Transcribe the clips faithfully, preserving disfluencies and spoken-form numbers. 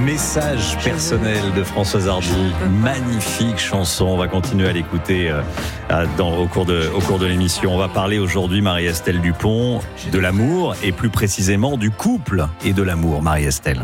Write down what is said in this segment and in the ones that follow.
Message personnel de Françoise Hardy. Magnifique chanson. On va continuer à l'écouter euh, dans, au cours de, au cours de l'émission. On va parler aujourd'hui, Marie-Estelle Dupont, de l'amour et plus précisément du couple et de l'amour. Marie-Estelle.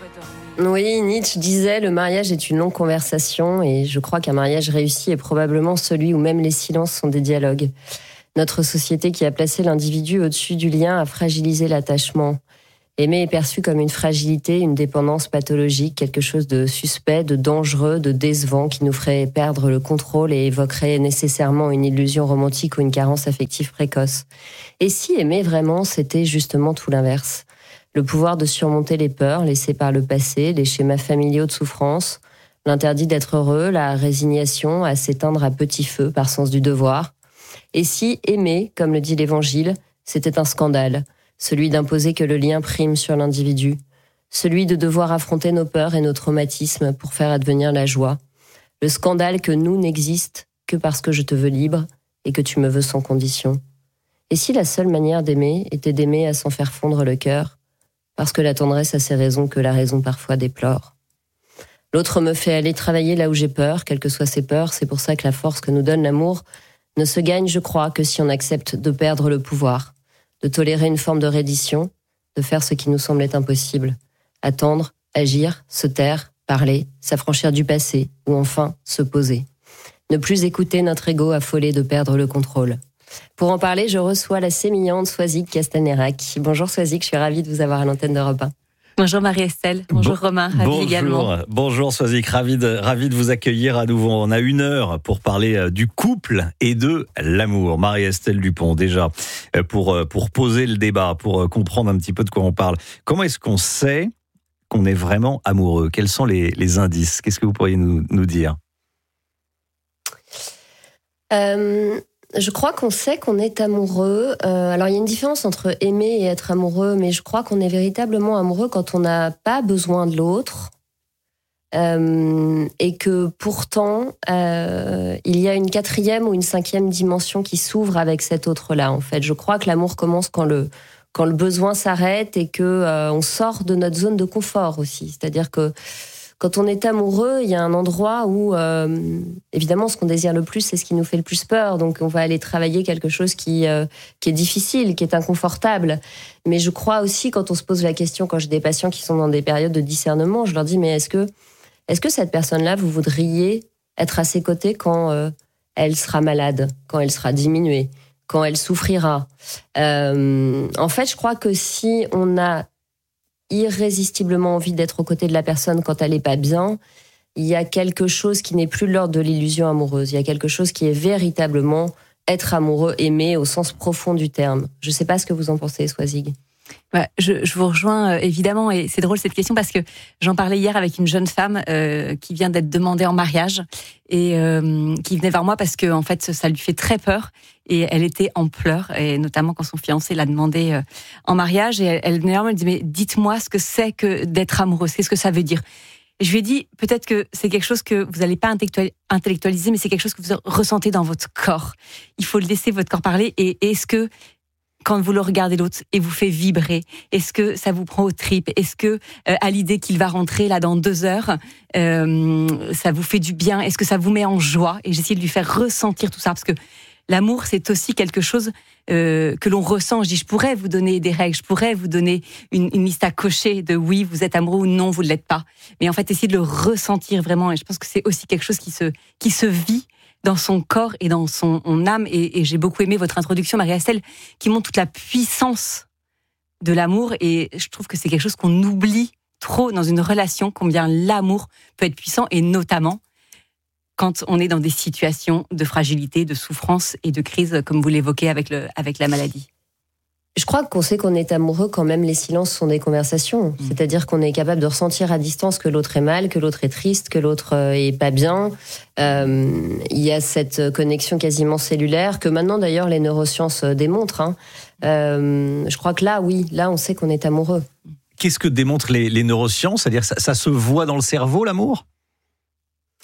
Oui, Nietzsche disait le mariage est une longue conversation et je crois qu'un mariage réussi est probablement celui où même les silences sont des dialogues. Notre société qui a placé l'individu au-dessus du lien a fragilisé l'attachement. Aimer est perçu comme une fragilité, une dépendance pathologique, quelque chose de suspect, de dangereux, de décevant qui nous ferait perdre le contrôle et évoquerait nécessairement une illusion romantique ou une carence affective précoce. Et si aimer vraiment, c'était justement tout l'inverse? Le pouvoir de surmonter les peurs laissées par le passé, les schémas familiaux de souffrance, l'interdit d'être heureux, la résignation à s'éteindre à petit feu par sens du devoir. Et si aimer, comme le dit l'Évangile, c'était un scandale, celui d'imposer que le lien prime sur l'individu, celui de devoir affronter nos peurs et nos traumatismes pour faire advenir la joie, le scandale que nous n'existe que parce que je te veux libre et que tu me veux sans condition. Et si la seule manière d'aimer était d'aimer à s'en faire fondre le cœur, parce que la tendresse a ses raisons que la raison parfois déplore. L'autre me fait aller travailler là où j'ai peur, quelles que soient ses peurs, c'est pour ça que la force que nous donne l'amour ne se gagne, je crois, que si on accepte de perdre le pouvoir, de tolérer une forme de reddition, de faire ce qui nous semblait impossible, attendre, agir, se taire, parler, s'affranchir du passé, ou enfin se poser. Ne plus écouter notre ego affolé de perdre le contrôle. Pour en parler, je reçois la sémillante Soisig Castanérac. Bonjour Soisig, je suis ravie de vous avoir à l'antenne d'Europe un. Bonjour Marie-Estelle, bonjour bon, Romain, ravi bonjour, également. Bonjour Soisig, ravi de, ravi de vous accueillir à nouveau. On a une heure pour parler du couple et de l'amour. Marie-Estelle Dupont, déjà, pour, pour poser le débat, pour comprendre un petit peu de quoi on parle. Comment est-ce qu'on sait qu'on est vraiment amoureux? Quels sont les, les indices? Qu'est-ce que vous pourriez nous, nous dire? euh... Je crois qu'on sait qu'on est amoureux. Euh, alors, il y a une différence entre aimer et être amoureux, mais je crois qu'on est véritablement amoureux quand on n'a pas besoin de l'autre euh, et que pourtant, euh, il y a une quatrième ou une cinquième dimension qui s'ouvre avec cet autre-là. En fait, je crois que l'amour commence quand le quand le besoin s'arrête et que euh, on sort de notre zone de confort aussi. C'est-à-dire que quand on est amoureux, il y a un endroit où, euh, évidemment, ce qu'on désire le plus, c'est ce qui nous fait le plus peur. Donc, on va aller travailler quelque chose qui, euh, qui est difficile, qui est inconfortable. Mais je crois aussi, quand on se pose la question, quand j'ai des patients qui sont dans des périodes de discernement, je leur dis, mais est-ce que, est-ce que cette personne-là, vous voudriez être à ses côtés quand euh, elle sera malade, quand elle sera diminuée, quand elle souffrira? euh, En fait, je crois que si on a irrésistiblement envie d'être aux côtés de la personne quand elle n'est pas bien, il y a quelque chose qui n'est plus de l'ordre de l'illusion amoureuse. Il y a quelque chose qui est véritablement être amoureux, aimer au sens profond du terme. Je ne sais pas ce que vous en pensez, Soisig. Ouais, je, je vous rejoins euh, évidemment, et c'est drôle cette question parce que j'en parlais hier avec une jeune femme euh, qui vient d'être demandée en mariage et euh, qui venait vers moi parce que en fait ça lui fait très peur et elle était en pleurs, et notamment quand son fiancé l'a demandé euh, en mariage, et elle, elle venait vers moi, elle me dit mais dites-moi ce que c'est que d'être amoureuse, qu'est-ce que ça veut dire? Et je lui ai dit peut-être que c'est quelque chose que vous n'allez pas intellectualiser, mais c'est quelque chose que vous ressentez dans votre corps. Il faut laisser votre corps parler. Et est-ce que quand vous le regardez l'autre et vous fait vibrer, est-ce que ça vous prend aux tripes? Est-ce que euh, à l'idée qu'il va rentrer là dans deux heures, euh, ça vous fait du bien? Est-ce que ça vous met en joie? Et j'essaie de lui faire ressentir tout ça, parce que l'amour, c'est aussi quelque chose euh, que l'on ressent. Je dis, je pourrais vous donner des règles, je pourrais vous donner une, une liste à cocher de oui, vous êtes amoureux ou non, vous ne l'êtes pas. Mais en fait, essayer de le ressentir vraiment. Et je pense que c'est aussi quelque chose qui se, qui se vit dans son corps et dans son, son âme. Et, et j'ai beaucoup aimé votre introduction, Marie-Estelle, qui montre toute la puissance de l'amour. Et je trouve que c'est quelque chose qu'on oublie trop dans une relation, combien l'amour peut être puissant, et notamment quand on est dans des situations de fragilité, de souffrance et de crise, comme vous l'évoquez avec, le, avec la maladie. Je crois qu'on sait qu'on est amoureux quand même les silences sont des conversations. Mmh. C'est-à-dire qu'on est capable de ressentir à distance que l'autre est mal, que l'autre est triste, que l'autre est pas bien. Euh, il y a cette connexion quasiment cellulaire que maintenant d'ailleurs les neurosciences démontrent. Hein. Euh, je crois que là, oui, là on sait qu'on est amoureux. Qu'est-ce que démontrent les, les neurosciences? C'est-à-dire ça, ça se voit dans le cerveau, l'amour?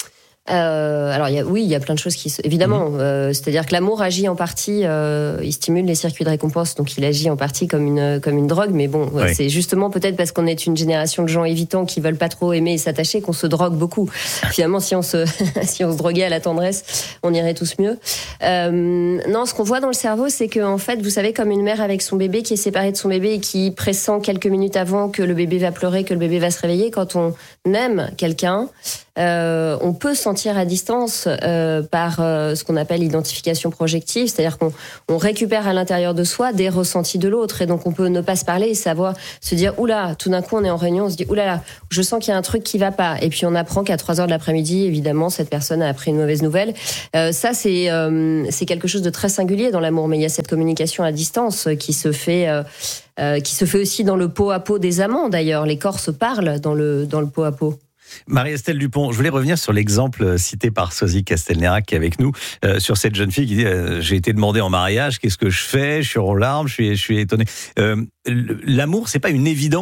Euh, alors, il y a, oui, il y a plein de choses qui... Évidemment, mmh. euh, c'est-à-dire que l'amour agit en partie, euh, il stimule les circuits de récompense, donc il agit en partie comme une, comme une drogue, mais bon, ouais. c'est justement peut-être parce qu'on est une génération de gens évitants qui veulent pas trop aimer et s'attacher qu'on se drogue beaucoup. Finalement, si on se, si on se droguait à la tendresse, on irait tous mieux. Euh, non, ce qu'on voit dans le cerveau, c'est que, en fait, vous savez, comme une mère avec son bébé qui est séparée de son bébé et qui pressent quelques minutes avant que le bébé va pleurer, que le bébé va se réveiller, quand on aime quelqu'un, Euh, on peut sentir à distance euh, par euh, ce qu'on appelle l'identification projective, c'est-à-dire qu'on on récupère à l'intérieur de soi des ressentis de l'autre, et donc on peut ne pas se parler et savoir se dire oula, tout d'un coup on est en réunion, on se dit oulala, je sens qu'il y a un truc qui va pas, et puis on apprend qu'à trois heures de l'après-midi, évidemment, cette personne a appris une mauvaise nouvelle. Euh, ça c'est euh, c'est quelque chose de très singulier dans l'amour, mais il y a cette communication à distance qui se fait euh, euh, qui se fait aussi dans le pot à pot des amants. D'ailleurs, les corps se parlent dans le dans le pot à pot. Marie-Estelle Dupont, je voulais revenir sur l'exemple cité par Sosie Castelnerac qui est avec nous, euh, sur cette jeune fille qui dit euh, j'ai été demandée en mariage, qu'est-ce que je fais, je suis en larmes, je suis, je suis étonnée. Euh, l'amour, c'est pas une évidence ?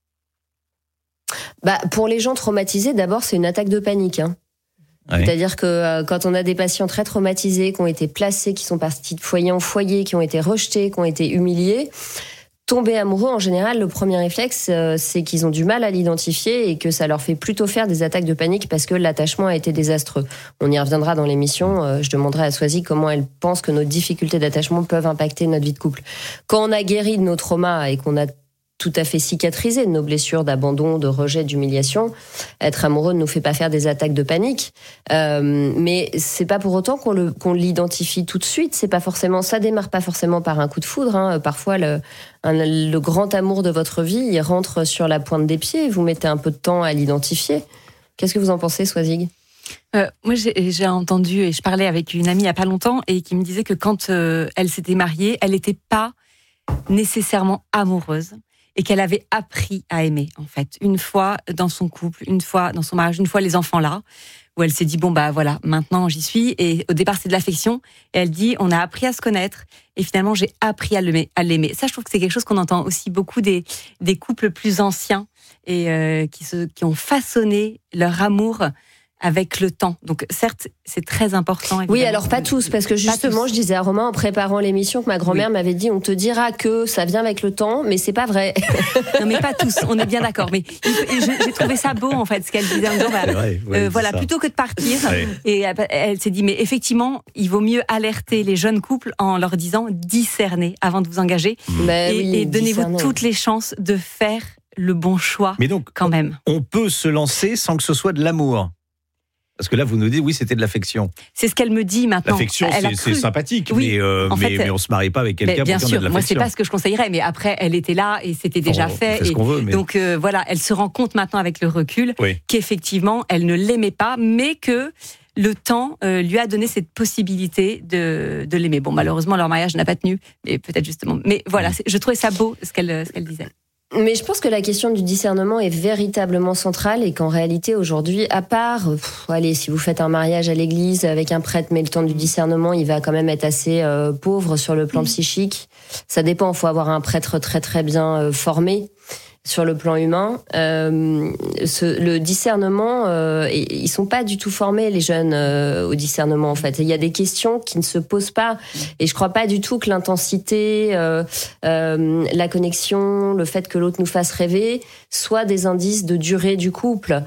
Bah, pour les gens traumatisés, d'abord, c'est une attaque de panique. Hein. Oui. C'est-à-dire que euh, quand on a des patients très traumatisés, qui ont été placés, qui sont partis de foyer en foyer, qui ont été rejetés, qui ont été humiliés, tomber amoureux, en général, le premier réflexe, euh, c'est qu'ils ont du mal à l'identifier et que ça leur fait plutôt faire des attaques de panique parce que l'attachement a été désastreux. On y reviendra dans l'émission. Euh, je demanderai à Soisy comment elle pense que nos difficultés d'attachement peuvent impacter notre vie de couple. Quand on a guéri de nos traumas et qu'on a tout à fait cicatrisé de nos blessures d'abandon, de rejet, d'humiliation, être amoureux ne nous fait pas faire des attaques de panique. Euh, mais c'est pas pour autant qu'on, le, qu'on l'identifie tout de suite. C'est pas forcément, ça démarre pas forcément par un coup de foudre. Hein. Parfois, le, un, le grand amour de votre vie, il rentre sur la pointe des pieds. Vous mettez un peu de temps à l'identifier. Qu'est-ce que vous en pensez, Soisig ? Euh, moi, j'ai, j'ai entendu et je parlais avec une amie il y a pas longtemps et qui me disait que quand euh, elle s'était mariée, elle n'était pas nécessairement amoureuse. Et qu'elle avait appris à aimer, en fait. Une fois dans son couple, une fois dans son mariage, une fois les enfants là, où elle s'est dit, bon, bah voilà, maintenant j'y suis. Et au départ, c'est de l'affection. Et elle dit, on a appris à se connaître. Et finalement, j'ai appris à l'aimer. À l'aimer. Ça, je trouve que c'est quelque chose qu'on entend aussi beaucoup des, des couples plus anciens et euh, qui, se, qui ont façonné leur amour avec le temps. Donc certes, c'est très important. Oui, alors pas tous, parce que justement, je disais à Romain en préparant l'émission que ma grand-mère oui. m'avait dit, on te dira que ça vient avec le temps, mais c'est pas vrai. Non, mais pas tous, on est bien d'accord. Mais j'ai trouvé ça beau, en fait, ce qu'elle disait. En disant, bah, vrai, oui, euh, voilà, ça. Plutôt que de partir. Oui. Et elle s'est dit, mais effectivement, il vaut mieux alerter les jeunes couples en leur disant, discernez avant de vous engager. Mmh. Et, oui, et donnez-vous toutes les chances de faire le bon choix. Mais donc, quand même. On peut se lancer sans que ce soit de l'amour. Parce que là, vous nous dites, oui, c'était de l'affection. C'est ce qu'elle me dit maintenant. L'affection, c'est, c'est sympathique, oui, mais, euh, mais, fait, mais on ne se marie pas avec quelqu'un pour faire de l'affection. Moi, c'est pas ce que je conseillerais, mais après, elle était là et c'était déjà on, fait. On fait ce et qu'on veut, mais... Donc euh, voilà, elle se rend compte maintenant avec le recul oui. qu'effectivement, elle ne l'aimait pas, mais que le temps euh, lui a donné cette possibilité de, de l'aimer. Bon, malheureusement, leur mariage n'a pas tenu, mais peut-être justement. Mais voilà, oui. je trouvais ça beau, ce qu'elle, ce qu'elle disait. Mais je pense que la question du discernement est véritablement centrale et qu'en réalité aujourd'hui, à part, pff, allez, si vous faites un mariage à l'église avec un prêtre, mais le temps du discernement, il va quand même être assez euh, pauvre sur le plan mmh. psychique. Ça dépend, il faut avoir un prêtre très très bien euh, formé sur le plan humain. Euh, ce, le discernement, euh, ils sont pas du tout formés, les jeunes, euh, au discernement, en fait. Et il y a des questions qui ne se posent pas. Et je crois pas du tout que l'intensité, euh, euh, la connexion, le fait que l'autre nous fasse rêver, soient des indices de durée du couple.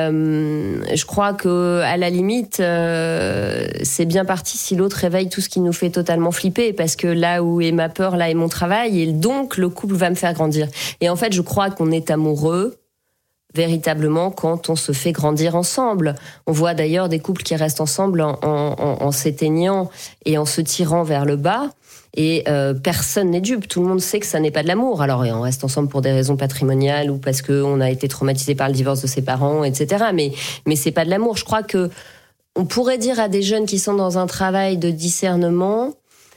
Euh, je crois que, à la limite, euh, c'est bien parti si l'autre réveille tout ce qui nous fait totalement flipper, parce que là où est ma peur, là est mon travail, et donc le couple va me faire grandir. Et en fait, je crois qu'on est amoureux véritablement quand on se fait grandir ensemble. On voit d'ailleurs des couples qui restent ensemble en, en, en s'éteignant et en se tirant vers le bas, et euh, personne n'est dupe, tout le monde sait que ça n'est pas de l'amour. Alors on reste ensemble pour des raisons patrimoniales ou parce qu'on a été traumatisé par le divorce de ses parents, et cetera. Mais, mais c'est pas de l'amour. Je crois que on pourrait dire à des jeunes qui sont dans un travail de discernement,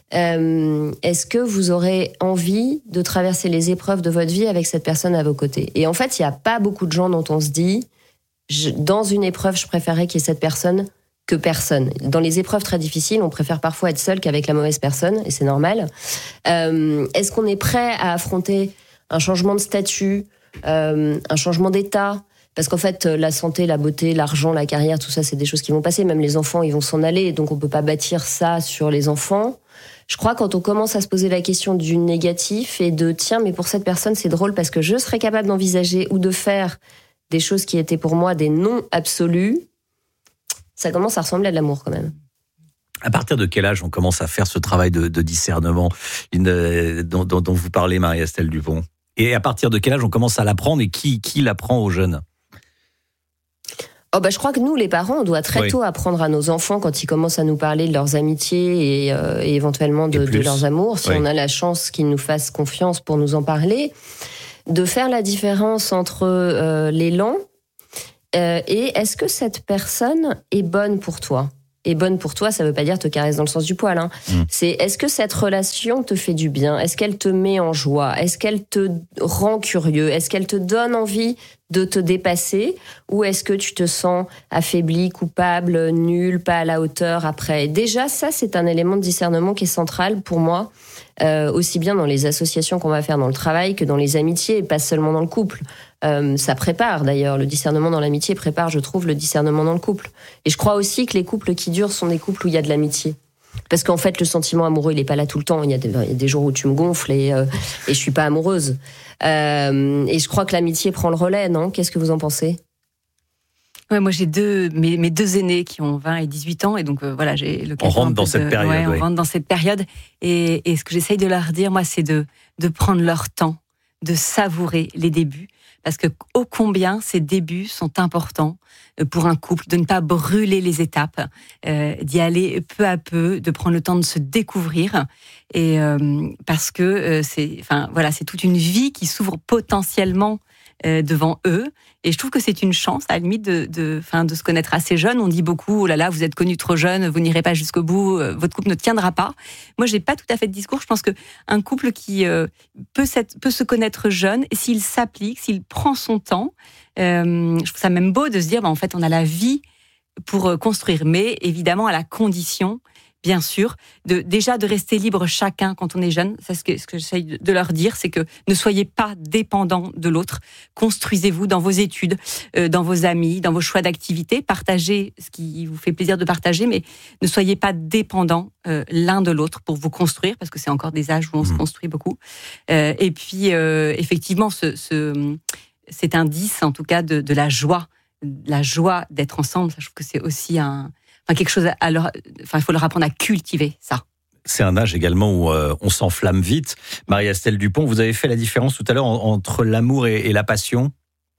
Euh, est-ce que vous aurez envie de traverser les épreuves de votre vie avec cette personne à vos côtés ? Et en fait, il n'y a pas beaucoup de gens dont on se dit, je, dans une épreuve, je préférais qu'il y ait cette personne que personne. Dans les épreuves très difficiles, on préfère parfois être seul qu'avec la mauvaise personne, et c'est normal. Euh, est-ce qu'on est prêt à affronter un changement de statut, euh, un changement d'état ? Parce qu'en fait, la santé, la beauté, l'argent, la carrière, tout ça, c'est des choses qui vont passer. Même les enfants, ils vont s'en aller. Donc, on peut pas bâtir ça sur les enfants. Je crois quand on commence à se poser la question du négatif et de tiens, mais pour cette personne, c'est drôle parce que je serais capable d'envisager ou de faire des choses qui étaient pour moi des non absolus, ça commence à ressembler à de l'amour quand même. À partir de quel âge on commence à faire ce travail de, de discernement une, dont, dont, dont vous parlez, Marie-Estelle Dupont ? Et à partir de quel âge on commence à l'apprendre et qui, qui l'apprend aux jeunes ? Oh bah je crois que nous, les parents, on doit très oui. tôt apprendre à nos enfants quand ils commencent à nous parler de leurs amitiés et, euh, et éventuellement de, de leurs amours, si oui. on a la chance qu'ils nous fassent confiance pour nous en parler, de faire la différence entre euh, l'élan euh, et est-ce que cette personne est bonne pour toi ? Et bonne pour toi, ça veut pas dire te caresse dans le sens du poil. Hein. Mmh. C'est est-ce que cette relation te fait du bien ? Est-ce qu'elle te met en joie ? Est-ce qu'elle te rend curieux ? Est-ce qu'elle te donne envie de te dépasser ? Ou est-ce que tu te sens affaibli, coupable, nul, pas à la hauteur après ? Déjà, ça, c'est un élément de discernement qui est central pour moi, euh, aussi bien dans les associations qu'on va faire dans le travail que dans les amitiés, et pas seulement dans le couple. Euh, ça prépare d'ailleurs, le discernement dans l'amitié prépare, je trouve, le discernement dans le couple. Et je crois aussi que les couples qui durent sont des couples où il y a de l'amitié. Parce qu'en fait, le sentiment amoureux, il n'est pas là tout le temps. Il y a des, il y a des jours où tu me gonfles et, euh, et je suis pas amoureuse. Euh, et je crois que l'amitié prend le relais, non ? Qu'est-ce que vous en pensez ? Ouais, moi j'ai deux mes, mes deux aînés qui ont vingt et dix-huit ans et donc euh, voilà, j'ai l'occasion on rentre dans de, cette période. Ouais, oui. on rentre dans cette période et, et ce que j'essaye de leur dire, moi, c'est de de prendre leur temps, de savourer les débuts. Parce que ô combien ces débuts sont importants pour un couple, de ne pas brûler les étapes, euh, d'y aller peu à peu, de prendre le temps de se découvrir, et euh, parce que euh, c'est, enfin voilà, c'est toute une vie qui s'ouvre potentiellement euh, devant eux. Et je trouve que c'est une chance, à la limite, de, de, enfin, de se connaître assez jeune. On dit beaucoup, oh là là, vous êtes connus trop jeune, vous n'irez pas jusqu'au bout, euh, votre couple ne tiendra pas. Moi, j'ai pas tout à fait de discours. Je pense que un couple qui euh, peut, peut se connaître jeune, et s'il s'applique, s'il prend son temps, euh, je trouve ça même beau de se dire, bah, en fait, on a la vie pour construire, mais évidemment à la condition, bien sûr, de, déjà de rester libre chacun quand on est jeune. C'est ce que, ce que j'essaie de leur dire, c'est que ne soyez pas dépendants de l'autre. Construisez-vous dans vos études, euh, dans vos amis, dans vos choix d'activités. Partagez ce qui vous fait plaisir de partager, mais ne soyez pas dépendants euh, l'un de l'autre pour vous construire, parce que c'est encore des âges où on mmh. se construit beaucoup. Euh, et puis, euh, effectivement, ce, ce, cet indice, en tout cas, de, de la joie, la joie d'être ensemble, ça, je trouve que c'est aussi un... Enfin, quelque chose à leur, enfin, il faut leur apprendre à cultiver ça. C'est un âge également où euh, on s'enflamme vite. Marie-Estelle Dupont, vous avez fait la différence tout à l'heure en, entre l'amour et, et la passion ?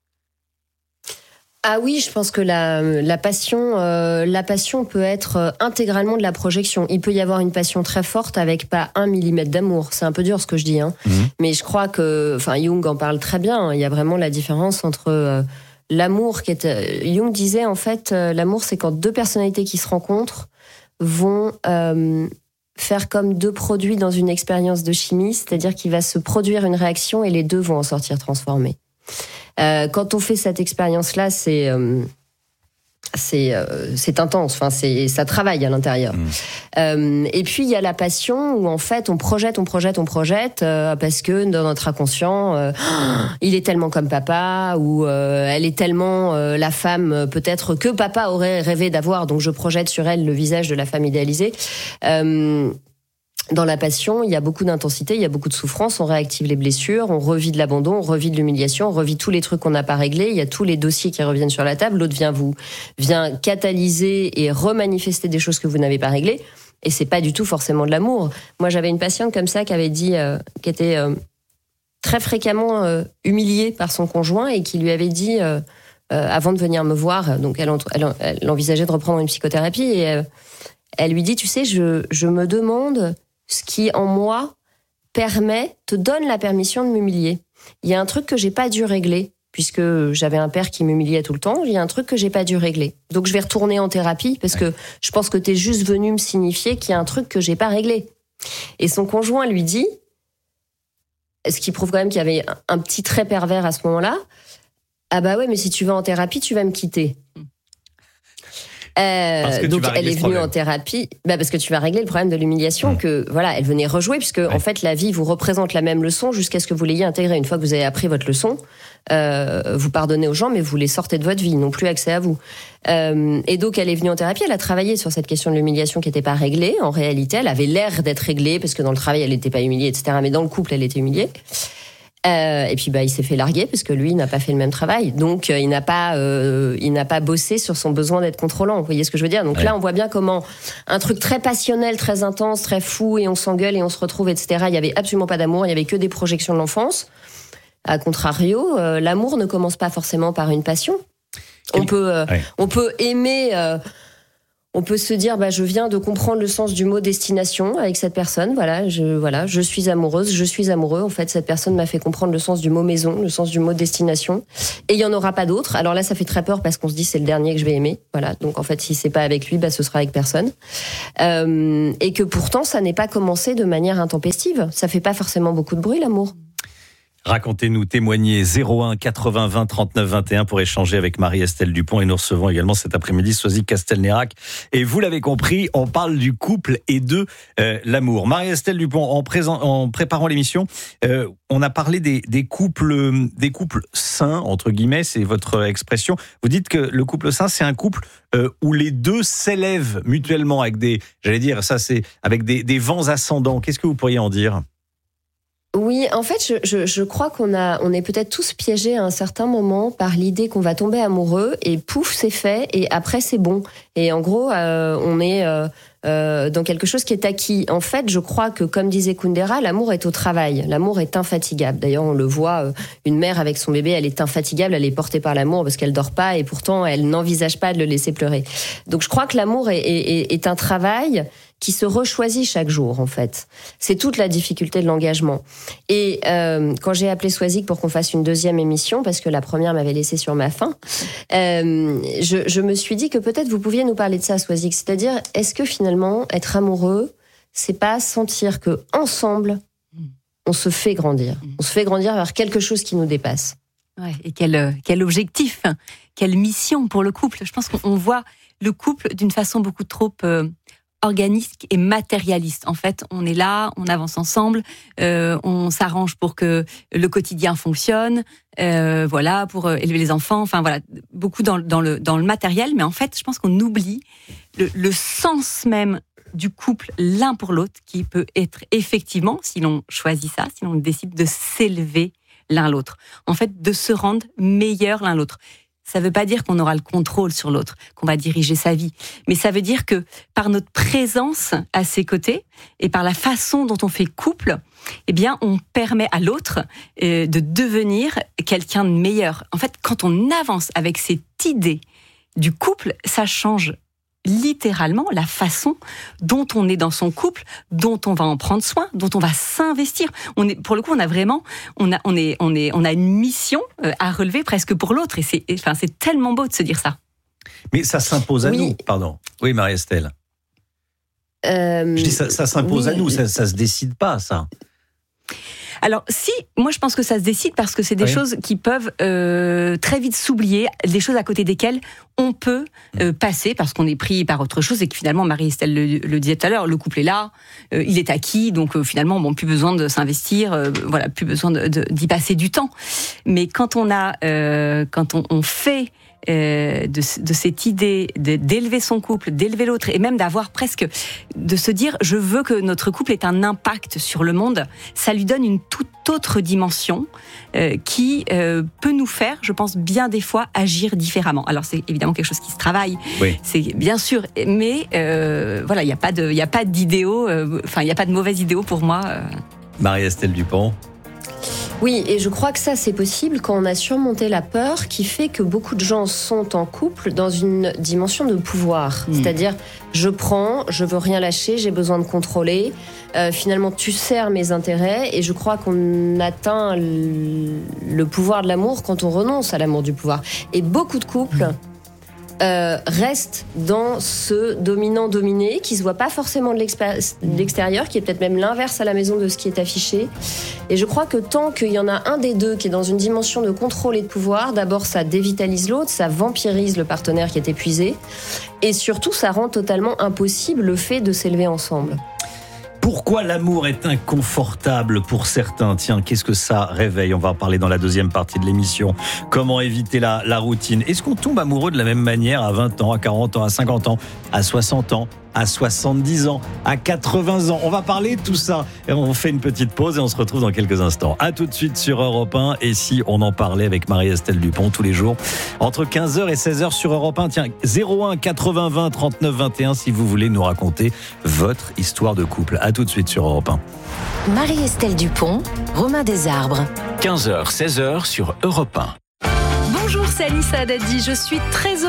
Ah oui, je pense que la, la passion, euh, la passion peut être intégralement de la projection. Il peut y avoir une passion très forte avec pas un millimètre d'amour. C'est un peu dur ce que je dis, hein. Mmh. Mais je crois que, enfin, Jung en parle très bien. Hein. Il y a vraiment la différence entre euh, l'amour qui est... Jung disait, en fait, euh, l'amour, c'est quand deux personnalités qui se rencontrent vont euh, faire comme deux produits dans une expérience de chimie, c'est-à-dire qu'il va se produire une réaction et les deux vont en sortir transformés. Euh, quand on fait cette expérience-là, c'est... Euh, c'est euh, c'est intense, enfin c'est ça travaille à l'intérieur. Mmh. Euh, et puis il y a la passion où en fait on projette, on projette, on projette euh, parce que dans notre inconscient, euh, il est tellement comme papa ou euh, elle est tellement euh, la femme euh, peut-être que papa aurait rêvé d'avoir, donc je projette sur elle le visage de la femme idéalisée. Euh, Dans la passion, il y a beaucoup d'intensité, il y a beaucoup de souffrance, on réactive les blessures, on revit de l'abandon, on revit de l'humiliation, on revit tous les trucs qu'on n'a pas réglés, il y a tous les dossiers qui reviennent sur la table, l'autre vient vous, vient catalyser et remanifester des choses que vous n'avez pas réglées, et c'est pas du tout forcément de l'amour. Moi, j'avais une patiente comme ça qui avait dit, euh, qui était euh, très fréquemment euh, humiliée par son conjoint et qui lui avait dit, euh, euh, avant de venir me voir, donc elle, elle, elle envisageait de reprendre une psychothérapie, et euh, elle lui dit, tu sais, je, je me demande ce qui, en moi, permet, te donne la permission de m'humilier. Il y a un truc que j'ai pas dû régler, puisque j'avais un père qui m'humiliait tout le temps. Il y a un truc que j'ai pas dû régler. Donc, je vais retourner en thérapie, parce que je pense que t'es juste venu me signifier qu'il y a un truc que j'ai pas réglé. Et son conjoint lui dit, ce qui prouve quand même qu'il y avait un petit trait pervers à ce moment-là, ah bah ouais, mais si tu vas en thérapie, tu vas me quitter. Euh, parce que donc tu vas elle est venue en thérapie, bah parce que tu vas régler le problème de l'humiliation. Mmh. Que voilà, elle venait rejouer puisque ouais. en fait la vie vous représente la même leçon jusqu'à ce que vous l'ayez intégrée. Une fois que vous avez appris votre leçon, euh, vous pardonnez aux gens, mais vous les sortez de votre vie, ils n'ont plus accès à vous. Euh, et donc elle est venue en thérapie, elle a travaillé sur cette question de l'humiliation qui n'était pas réglée. En réalité, elle avait l'air d'être réglée parce que dans le travail elle n'était pas humiliée, et cetera. Mais dans le couple, elle était humiliée. Euh, et puis bah il s'est fait larguer parce que lui il n'a pas fait le même travail, donc euh, il n'a pas euh, il n'a pas bossé sur son besoin d'être contrôlant. Vous voyez ce que je veux dire? Donc ouais. Là on voit bien comment un truc très passionnel, très intense, très fou, et on s'engueule et on se retrouve, et cetera. Il y avait absolument pas d'amour, il y avait que des projections de l'enfance. A contrario, euh, l'amour ne commence pas forcément par une passion. On peut euh, ouais. on peut aimer. Euh, On peut se dire, bah, je viens de comprendre le sens du mot destination avec cette personne. Voilà, je, voilà, je suis amoureuse, je suis amoureux. En fait, cette personne m'a fait comprendre le sens du mot maison, le sens du mot destination. Et il y en aura pas d'autres. Alors là, ça fait très peur parce qu'on se dit c'est le dernier que je vais aimer. Voilà. Donc en fait, si c'est pas avec lui, bah, ce sera avec personne. Euh, et que pourtant, ça n'est pas commencé de manière intempestive. Ça fait pas forcément beaucoup de bruit, l'amour. Racontez-nous, témoignez zéro un quatre-vingts vingt trente-neuf vingt et un pour échanger avec Marie-Estelle Dupont, et nous recevons également cet après-midi Soisig Castelnerac. Et vous l'avez compris, on parle du couple et de euh, l'amour. Marie-Estelle Dupont, en, présent, en préparant l'émission, euh, on a parlé des, des couples, des couples sains, entre guillemets, c'est votre expression. Vous dites que le couple sain, c'est un couple euh, où les deux s'élèvent mutuellement avec des, j'allais dire, ça c'est avec des, des vents ascendants. Qu'est-ce que vous pourriez en dire ? Oui, en fait, je, je, je crois qu'on a, on est peut-être tous piégés à un certain moment par l'idée qu'on va tomber amoureux et pouf, c'est fait et après c'est bon. Et en gros, euh, on est euh, euh, dans quelque chose qui est acquis. En fait, je crois que, comme disait Kundera, l'amour est au travail. L'amour est infatigable. D'ailleurs, on le voit, euh, une mère avec son bébé, elle est infatigable, elle est portée par l'amour parce qu'elle dort pas et pourtant elle n'envisage pas de le laisser pleurer. Donc, je crois que l'amour est, est, est un travail qui se rechoisit chaque jour, en fait. C'est toute la difficulté de l'engagement. Et euh, quand j'ai appelé Soisig pour qu'on fasse une deuxième émission, parce que la première m'avait laissé sur ma faim, euh, je, je me suis dit que peut-être vous pouviez nous parler de ça, Soisig. C'est-à-dire, est-ce que finalement, être amoureux, c'est pas sentir que ensemble, on se fait grandir. On se fait grandir vers quelque chose qui nous dépasse. Ouais, et quel, quel objectif, quelle mission pour le couple. Je pense qu'on voit le couple d'une façon beaucoup trop... Euh, organique et matérialiste. En fait, on est là, on avance ensemble, euh, on s'arrange pour que le quotidien fonctionne, euh, voilà, pour élever les enfants. Enfin voilà, beaucoup dans, dans le dans le matériel. Mais en fait, je pense qu'on oublie le, le sens même du couple l'un pour l'autre, qui peut être effectivement, si l'on choisit ça, si l'on décide de s'élever l'un l'autre. En fait, de se rendre meilleur l'un l'autre. Ça ne veut pas dire qu'on aura le contrôle sur l'autre, qu'on va diriger sa vie. Mais ça veut dire que par notre présence à ses côtés et par la façon dont on fait couple, eh bien, on permet à l'autre euh, de devenir quelqu'un de meilleur. En fait, quand on avance avec cette idée du couple, ça change littéralement la façon dont on est dans son couple, dont on va en prendre soin, dont on va s'investir. On est, pour le coup, on a vraiment, on a, on est, on est, on a une mission à relever presque pour l'autre, et c'est, enfin, c'est tellement beau de se dire ça. Mais ça s'impose à oui. nous, pardon. Oui, Marie-Estelle. Euh, Je dis ça, ça s'impose oui. à nous, ça, ça se décide pas, ça. Alors si, moi je pense que ça se décide parce que c'est des oui. choses qui peuvent euh, très vite s'oublier, des choses à côté desquelles on peut euh, passer parce qu'on est pris par autre chose et que finalement, Marie-Estelle le, le disait tout à l'heure, le couple est là, euh, il est acquis, donc euh, finalement, bon, plus besoin de s'investir, euh, voilà, plus besoin de, de, d'y passer du temps. Mais quand on a, euh, quand on, on fait Euh, de, de cette idée de, d'élever son couple, d'élever l'autre, et même d'avoir presque, de se dire je veux que notre couple ait un impact sur le monde, ça lui donne une toute autre dimension euh, qui euh, peut nous faire, je pense, bien des fois agir différemment. Alors c'est évidemment quelque chose qui se travaille, oui. c'est bien sûr, mais euh, voilà, il n'y a pas de, il n'y a pas d'idéaux, enfin euh, il n'y a pas de mauvais idéaux pour moi. Euh. Marie-Estelle Dupont. Oui, et je crois que ça, c'est possible quand on a surmonté la peur qui fait que beaucoup de gens sont en couple dans une dimension de pouvoir. Mmh. C'est-à-dire, je prends, je veux rien lâcher, j'ai besoin de contrôler. Euh, finalement, tu sers mes intérêts. Et je crois qu'on atteint le pouvoir de l'amour quand on renonce à l'amour du pouvoir. Et beaucoup de couples... Mmh. euh, reste dans ce dominant-dominé qui se voit pas forcément de l'extérieur, qui est peut-être même l'inverse à la maison de ce qui est affiché. Et je crois que tant qu'il y en a un des deux qui est dans une dimension de contrôle et de pouvoir, d'abord ça dévitalise l'autre, ça vampirise le partenaire qui est épuisé, et surtout ça rend totalement impossible le fait de s'élever ensemble. Pourquoi l'amour est inconfortable pour certains ? Tiens, qu'est-ce que ça réveille ? On va en parler dans la deuxième partie de l'émission. Comment éviter la, la routine ? Est-ce qu'on tombe amoureux de la même manière à vingt ans, à quarante ans, à cinquante ans, à soixante ans, à soixante-dix ans, à quatre-vingts ans ? On va parler de tout ça. Et on fait une petite pause et on se retrouve dans quelques instants. À tout de suite sur Europe un. Et si on en parlait avec Marie-Estelle Dupont tous les jours, entre quinze heures et seize heures sur Europe un. Tiens, zéro un quatre-vingts vingt trente-neuf vingt et un si vous voulez nous raconter votre histoire de couple. À tout de suite sur Europe un. Marie-Estelle Dupont, Romain Desarbres. quinze heures, seize heures sur Europe un. Bonjour, c'est Anissa Haddadi. Je suis très heureuse